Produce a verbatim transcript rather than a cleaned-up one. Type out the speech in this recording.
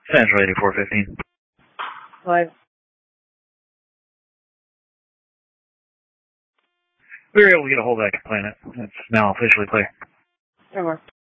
Central eighty-four fifteen. Five. We were able to get a hold of that planet. It's now officially clear. There we are.